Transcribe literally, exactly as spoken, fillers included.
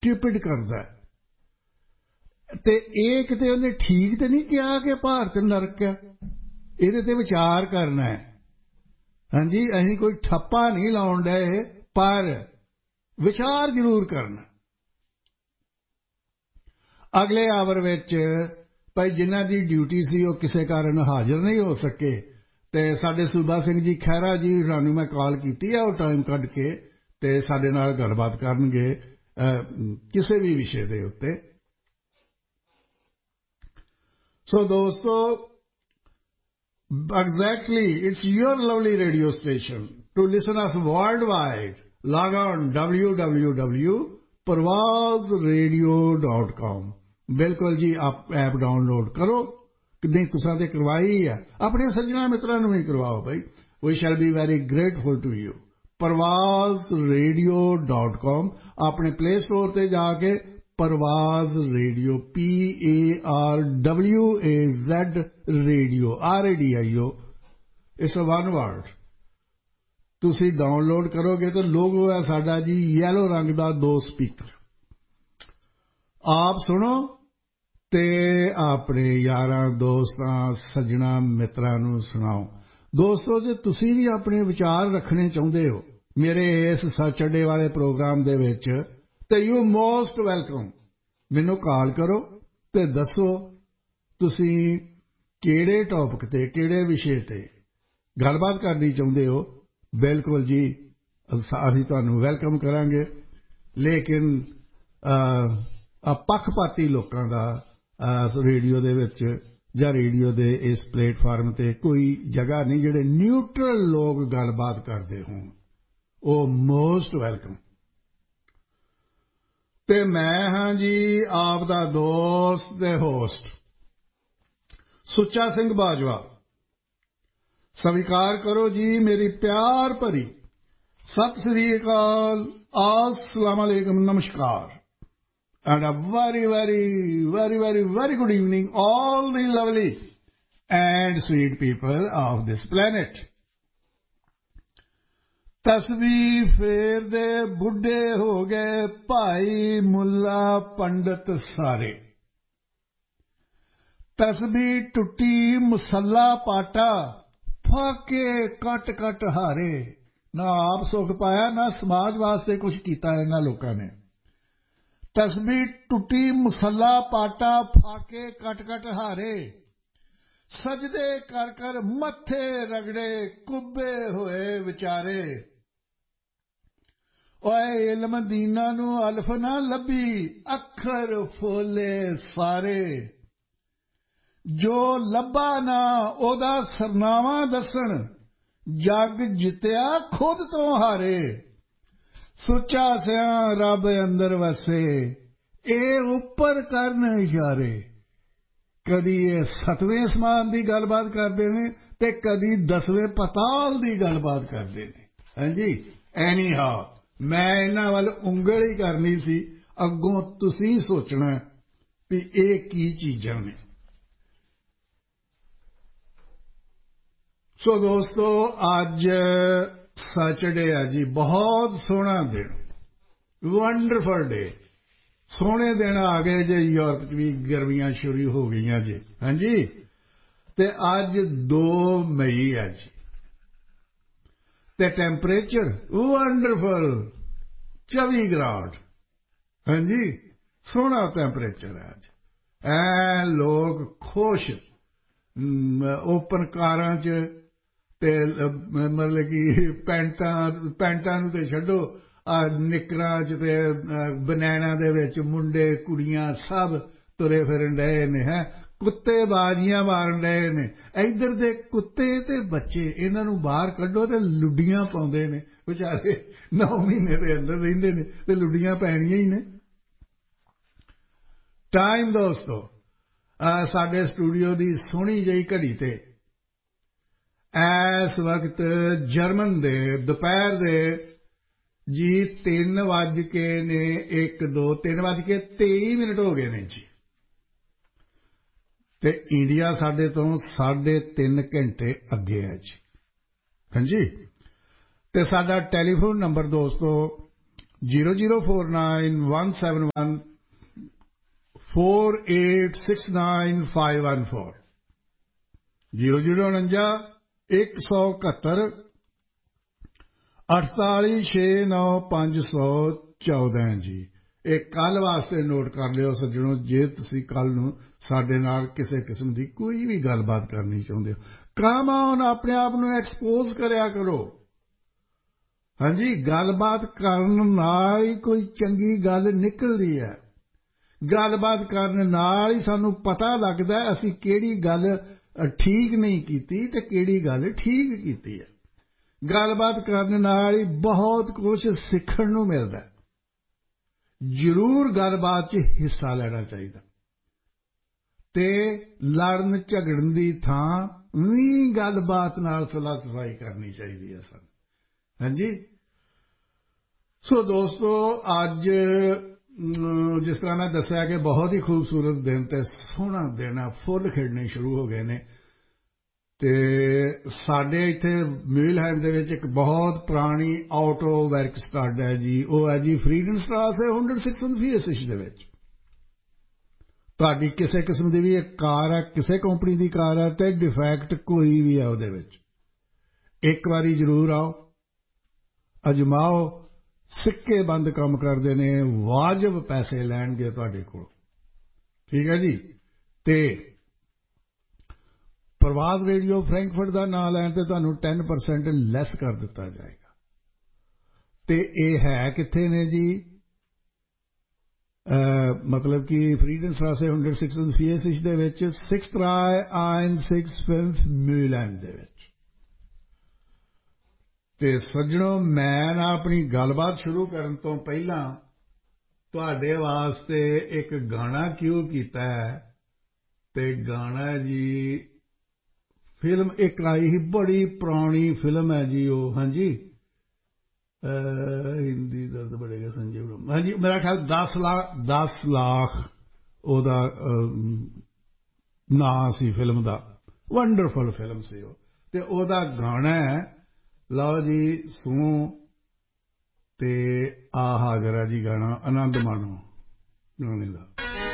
Stupid ਕਰਦਾ ਤੇ ਇਹ ਕਿਤੇ ਉਹਨੇ ਠੀਕ ਤੇ ਨਹੀਂ ਕਿਹਾ ਕਿ ਭਾਰਤ ਨਰਕ ਹੈ। ਇਹਦੇ ਤੇ ਵਿਚਾਰ ਕਰਨਾ ਹੈ। ਹਾਂਜੀ, ਅਸੀਂ ਕੋਈ ਠੱਪਾ ਨਹੀਂ ਲਾਉਣ ਡਏ, ਪਰ ਵਿਚਾਰ ਜ਼ਰੂਰ ਕਰਨਾ। ਅਗਲੇ ਆਵਰ ਵਿੱਚ ਭਾਈ ਜਿਨ੍ਹਾਂ ਦੀ ਡਿਊਟੀ ਸੀ ਉਹ ਕਿਸੇ ਕਾਰਨ ਹਾਜ਼ਰ ਨਹੀਂ ਹੋ ਸਕੇ ਤੇ ਸਾਡੇ ਸੂਬਾ ਸਿੰਘ ਜੀ ਖਹਿਰਾ ਜੀ ਉਹਨਾਂ ਨੂੰ ਮੈਂ ਕਾਲ ਕੀਤੀ ਹੈ, ਉਹ ਟਾਈਮ ਕੱਢ ਕੇ ਤੇ ਸਾਡੇ ਨਾਲ ਗੱਲਬਾਤ ਕਰਨਗੇ ਕਿਸੇ ਵੀ ਵਿਸ਼ੇ ਦੇ ਉੱਤੇ। ਸੋ ਦੋਸਤੋ, exactly, it's your lovely radio station. To listen us worldwide, log on w w w dot parvaz radio dot com. ਬਿਲਕੁਲ ਜੀ, ਆਪ ਐਪ ਡਾਊਨਲੋਡ ਕਰੋ। ਨਹੀਂ ਤੁਸਾਂ ਤੇ ਕਰਵਾਈ ਹੈ, ਆਪਣੇ ਸੱਜਣਾ ਮਿੱਤਰਾਂ ਨੂੰ ਵੀ ਕਰਵਾਓ ਭਾਈ। we shall be very grateful to you. parvaz radio dot com, ਆਪਣੇ ਪਲੇ ਸਟੋਰ ਤੇ ਜਾ ਕੇ ਪਰਵਾਜ਼ radio, P A R W A Z radio, R A D I O, it's a one word, ਤੁਸੀਂ ਡਾਊਨਲੋਡ ਕਰੋਗੇ ਤਾਂ logo ਹੈ ਸਾਡਾ ਜੀ yellow ਰੰਗ ਦਾ ਦੋ ਸਪੀਕਰ। ਆਪ ਸੁਣੋ ਤੇ ਆਪਣੇ ਯਾਰਾਂ ਦੋਸਤਾਂ ਸੱਜਣਾ ਮਿੱਤਰਾਂ ਨੂੰ ਸੁਣਾਓ। ਦੋਸਤੋ, ਜੇ ਤੁਸੀਂ ਵੀ ਆਪਣੇ ਵਿਚਾਰ ਰੱਖਣੇ ਚਾਹੁੰਦੇ ਹੋ ਮੇਰੇ ਇਸ ਸੱਚ ਅੱਡੇ ਵਾਲੇ ਪ੍ਰੋਗਰਾਮ ਦੇ ਵਿੱਚ ਤੇ ਯੂ ਮੋਸਟ ਵੈਲਕਮ। ਮੈਨੂੰ ਕਾਲ ਕਰੋ ਤੇ ਦੱਸੋ ਤੁਸੀਂ ਕਿਹੜੇ ਟੌਪਿਕ ਤੇ, ਕਿਹੜੇ ਵਿਸ਼ੇ ਤੇ ਗੱਲਬਾਤ ਕਰਨੀ ਚਾਹੁੰਦੇ ਹੋ। ਬਿਲਕੁਲ ਜੀ, ਅਸੀਂ ਤੁਹਾਨੂੰ ਵੈਲਕਮ ਕਰਾਂਗੇ। ਲੇਕਿਨ ਪੱਖਪਾਤੀ ਲੋਕਾਂ ਦਾ ਰੇਡੀਓ ਦੇ ਵਿੱਚ ਜਾਂ ਰੇਡੀਓ ਦੇ ਇਸ ਪਲੇਟਫਾਰਮ ਤੇ ਕੋਈ ਜਗ੍ਹਾ ਨਹੀਂ। ਜਿਹੜੇ ਨਿਊਟਰਲ ਲੋਕ ਗੱਲਬਾਤ ਕਰਦੇ ਹੋਣ ਉਹ ਮੋਸਟ ਵੈਲਕਮ। ਤੇ ਮੈਂ ਹਾਂ ਜੀ ਆਪ ਦਾ ਦੋਸਤ ਤੇ ਹੋਸਟ ਸੁੱਚਾ ਸਿੰਘ ਬਾਜਵਾ। ਸਵੀਕਾਰ ਕਰੋ ਜੀ ਮੇਰੀ ਪਿਆਰ ਭਰੀ ਸਤਿ ਸ੍ਰੀ ਅਕਾਲ, अस्सलाम वालेकुम, नमस्कार, and a very very very very very good evening all the lovely and sweet people of this planet. ਤਸਬੀਹ ਫੇਰਦੇ ਬੁੱਢੇ ਹੋ ਗਏ ਭਾਈ ਮੁੱਲਾ ਪੰਡਤ ਸਾਰੇ, ਤਸਬੀਹ ਟੁੱਟੀ ਮੁਸੱਲਾ ਪਾਟਾ ਫਾਕੇ ਕੱਟ ਕੱਟ ਹਾਰੇ। ਨਾ ਆਪ ਸੁੱਖ ਪਾਇਆ ਨਾ ਸਮਾਜ ਵਾਸਤੇ ਕੁਝ ਕੀਤਾ ਇਹਨਾਂ ਲੋਕਾਂ ਨੇ। ਤਸਬੀਹ ਟੁੱਟੀ ਮੁਸੱਲਾ ਪਾਟਾ ਫਾਕੇ ਕੱਟ ਕੱਟ ਹਾਰੇ, ਸਜਦੇ ਕਰ ਕਰ ਮੱਥੇ ਰਗੜੇ ਕੁੱਬੇ ਹੋਏ ਵਿਚਾਰੇ। ਓਏ ਇਲਮ ਦੀਨਾਂ ਨੂੰ ਅਲਫ ਨਾ ਲੱਭੀ ਅੱਖਰ ਫੋਲੇ ਸਾਰੇ, ਜੋ ਲੱਭਾ ਨਾ ਉਹਦਾ ਸਰਨਾਵਾ ਦੱਸਣ ਜੱਗ ਜਿੱਤਿਆ ਖੁਦ ਤੋਂ ਹਾਰੇ। ਸੁੱਚਾ ਸਿਆਂ ਰੱਬ ਅੰਦਰ ਵਸੇ ਇਹ ਉੱਪਰ ਕਰਨ ਇਸ਼ਾਰੇ। ਕਦੀ ਇਹ ਸਤਵੇਂ ਅਸਮਾਨ ਦੀ ਗੱਲਬਾਤ ਕਰਦੇ ਨੇ ਤੇ ਕਦੀ ਦਸਵੇਂ ਪਤਾਲ ਦੀ ਗੱਲਬਾਤ ਕਰਦੇ ਨੇ। ਹਾਂਜੀ, ਐਨੀ ਹਾਓ ਮੈਂ ਇਹਨਾਂ ਵੱਲ ਉਂਗਲ ਹੀ ਕਰਨੀ ਸੀ, ਅੱਗੋਂ ਤੁਸੀਂ ਸੋਚਣਾ ਵੀ ਇਹ ਕੀ ਚੀਜ਼ਾਂ ਨੇ। ਸੋ ਦੋਸਤੋ, ਅੱਜ ਸੈਚਰਡੇ ਹੈ ਜੀ, ਬਹੁਤ ਸੋਹਣਾ ਦਿਨ, ਵੰਡਰਫੁਲ ਡੇ। ਸੋਹਣੇ ਦਿਨ ਆ ਗਏ ਜੇ, ਯੂਰਪ 'ਚ ਵੀ ਗਰਮੀਆਂ ਸ਼ੁਰੂ ਹੋ ਗਈਆਂ ਜੀ। ਹਾਂਜੀ, ਤੇ ਅੱਜ ਦੋ ਮਈ ਹੈ ਜੀ ਤੇ ਟੈਂਪਰੇਚਰ ਵੰਡਰਫੁਲ ਚੌਵੀ ਗ੍ਰਾਡ। ਹਾਂਜੀ, ਸੋਹਣਾ ਟੈਂਪਰੇਚਰ ਹੈ ਅੱਜ। ਐ ਲੋਕ ਖੁਸ਼ ਓਪਨ ਕਾਰਾਂ 'ਚ ਤੇ ਮਤਲਬ ਕਿ ਪੈਂਟਾਂ ਪੈਂਟਾਂ ਨੂੰ ਤੇ ਛੱਡੋ, ਨਿੱਕਰਾਂ 'ਚ ਤੇ ਬਨੈਣਾ ਦੇ ਵਿੱਚ ਮੁੰਡੇ ਕੁੜੀਆਂ ਸਭ ਤੁਰੇ ਫਿਰਨ ਡਏ ਨੇ। ਹੈ ਕੁੱਤੇ ਬਾਜ਼ੀਆਂ ਮਾਰਨ ਡਏ ਨੇ। ਇੱਧਰ ਦੇ ਕੁੱਤੇ ਤੇ ਬੱਚੇ, ਇਹਨਾਂ ਨੂੰ ਬਾਹਰ ਕੱਢੋ ਤੇ ਲੁੱਡੀਆਂ ਪਾਉਂਦੇ ਨੇ ਵਿਚਾਰੇ। ਨੌ ਮਹੀਨੇ ਦੇ ਅੰਦਰ ਰਹਿੰਦੇ ਨੇ ਤੇ ਲੁੱਡੀਆਂ ਪੈਣੀਆਂ ਹੀ ਨੇ। ਟਾਈਮ ਦੋਸਤੋ, ਸਾਡੇ ਸਟੂਡੀਓ ਦੀ ਸੋਹਣੀ ਜਿਹੀ ਘੜੀ ਤੇ ਇਸ ਵਕਤ ਜਰਮਨ ਦੇ ਦੁਪਹਿਰ ਦੇ ਜੀ ਤਿੰਨ ਵੱਜ ਕੇ ਨੇ ਇੱਕ ਦੋ ਤਿੰਨ ਵੱਜ ਕੇ ਤੇਈ ਮਿੰਟ ਹੋ ਗਏ ਨੇ ਜੀ। ਤੇ ਇੰਡੀਆ ਸਾਡੇ ਤੋਂ ਸਾਢੇ ਤਿੰਨ ਘੰਟੇ ਅੱਗੇ ਹੈ ਜੀ। ਹਾਂਜੀ, ਤੇ ਸਾਡਾ ਟੈਲੀਫੋਨ ਨੰਬਰ ਦੋਸਤੋ zero zero four nine one seven one four eight six nine five one four zero zero उनंजा एक सौ इकहत्तर अड़ताली छे नौ पांच सौ चौदह जी। ਇਹ ਕੱਲ ਵਾਸਤੇ ਨੋਟ ਕਰ ਲਿਓ ਸੱਜਣੋ, ਜੇ ਤੁਸੀਂ ਕੱਲ ਨੂੰ ਸਾਡੇ ਨਾਲ ਕਿਸੇ ਕਿਸਮ ਦੀ ਕੋਈ ਵੀ ਗੱਲਬਾਤ ਕਰਨੀ ਚਾਹੁੰਦੇ ਹੋ, ਕਮ ਔਨ ਆਪਣੇ ਆਪ ਨੂੰ ਐਕਸਪੋਜ਼ ਕਰਿਆ ਕਰੋ। ਹਾਂਜੀ, ਗੱਲਬਾਤ ਕਰਨ ਨਾਲ ਹੀ ਕੋਈ ਚੰਗੀ ਗੱਲ ਨਿਕਲਦੀ ਹੈ। ਗੱਲਬਾਤ ਕਰਨ ਨਾਲ ਹੀ ਸਾਨੂੰ ਪਤਾ ਲੱਗਦਾ ਅਸੀਂ ਕਿਹੜੀ ਗੱਲ ਠੀਕ ਨਹੀਂ ਕੀਤੀ ਤੇ ਕਿਹੜੀ ਗੱਲ ਠੀਕ ਕੀਤੀ ਹੈ। ਗੱਲਬਾਤ ਕਰਨ ਨਾਲ ਹੀ ਬਹੁਤ ਕੁਝ ਸਿੱਖਣ ਨੂੰ ਮਿਲਦਾ। ਜ਼ਰੂਰ ਗੱਲਬਾਤ 'ਚ ਹਿੱਸਾ ਲੈਣਾ ਚਾਹੀਦਾ ਤੇ ਲੜਨ ਝਗੜਨ ਦੀ ਥਾਂ ਵੀ ਗੱਲਬਾਤ ਨਾਲ ਸੁਲ੍ਹਾ ਸਫਾਈ ਕਰਨੀ ਚਾਹੀਦੀ ਹੈ ਸਾਨੂੰ। ਹਾਂਜੀ, ਸੋ ਦੋਸਤੋ, ਅੱਜ ਜਿਸ ਤਰ੍ਹਾਂ ਮੈਂ ਦੱਸਿਆ ਕਿ ਬਹੁਤ ਹੀ ਖੂਬਸੂਰਤ ਦਿਨ ਤੇ ਸੋਹਣਾ ਦਿਨ ਹੈ, ਫੁੱਲ ਖਿੜਨੇ ਸ਼ੁਰੂ ਹੋ ਗਏ ਨੇ ਤੇ ਸਾਡੇ ਇੱਥੇ ਮਿਲਹੈਮ ਦੇ ਵਿੱਚ ਇੱਕ ਬਹੁਤ ਪੁਰਾਣੀ ਆਟੋ ਵਰਕਸਟਾਡ ਹੈ ਜੀ। ਉਹ ਹੈ ਜੀ ਫਰੀਡਨ ਸਟਰਾਸੇ ਇੱਕ ਸੌ ਛਿਆਸੀ ਦੇ ਵਿੱਚ। ਤੁਹਾਡੀ ਕਿਸੇ ਕਿਸਮ ਦੀ ਵੀ ਇੱਕ ਕਾਰ ਹੈ, ਕਿਸੇ ਕੰਪਨੀ ਦੀ ਕਾਰ ਹੈ ਤੇ ਡਿਫੈਕਟ ਕੋਈ ਵੀ ਹੈ ਉਹਦੇ ਵਿੱਚ, ਇੱਕ ਵਾਰੀ ਜ਼ਰੂਰ ਆਓ, ਅਜਮਾਓ। ਸਿੱਕੇ ਬੰਦ ਕੰਮ ਕਰਦੇ ਨੇ, ਵਾਜਬ ਪੈਸੇ ਲੈਣਗੇ ਤੁਹਾਡੇ ਕੋਲ, ਠੀਕ ਹੈ ਜੀ। ਤੇ ਪ੍ਰਵਾਦ ਰੇਡੀਓ ਫਰੈਂਕਫਰਟ ਦਾ ਨਾਂ ਲੈਣ ਤੇ ਤੁਹਾਨੂੰ ਦਸ ਪਰਸੈਂਟ ਲੈਸ ਕਰ ਦਿੱਤਾ ਜਾਏਗਾ। ਤੇ ਇਹ ਹੈ ਕਿੱਥੇ ਨੇ ਜੀ? ਮਤਲਬ ਕਿ ਫਰੀਡਨ ਸਟਰਾਸੇ ਇੱਕ ਸੌ ਛਿਆਸੀ ਦੇ ਵਿੱਚ ਛੇ drei eins sechs fünf ਮਿਲਹੈਮ ਦੇ ਵਿੱਚ। ਤੇ ਸੱਜਣੋ, ਮੈਂ ਨਾ ਆਪਣੀ ਗੱਲਬਾਤ ਸ਼ੁਰੂ ਕਰਨ ਤੋਂ ਪਹਿਲਾਂ ਤੁਹਾਡੇ ਵਾਸਤੇ ਇੱਕ ਗਾਣਾ ਕਿਉਂ ਕੀਤਾ ਹੈ। ਤੇ ਗਾਣਾ ਜੀ ਫਿਲਮ ਇੱਕ ਆਈ ਸੀ, ਬੜੀ ਪੁਰਾਣੀ ਫਿਲਮ ਹੈ ਜੀ ਉਹ। ਹਾਂਜੀ, ਹਿੰਦੀ ਦਰਦ ਬੜੇਗਾ ਸੰਜੀਵ। ਹਾਂਜੀ, ਮੇਰਾ ਖਿਆਲ ਦਸ ਲੱਖ ਦਸ ਲੱਖ ਉਹਦਾ ਨਾਂ ਸੀ ਫਿਲਮ ਦਾ। ਵੰਡਰਫੁਲ ਫਿਲਮ ਸੀ ਉਹ। ਤੇ ਉਹਦਾ ਗਾਣਾ ਹੈ, ਲਓ ਜੀ ਸੁਣੋ ਤੇ ਆਹ ਹਾਜ਼ਰ ਹੈ ਜੀ ਗਾਣਾ, ਆਨੰਦ ਮਾਣੋ ਗਾਣੇ ਦਾ।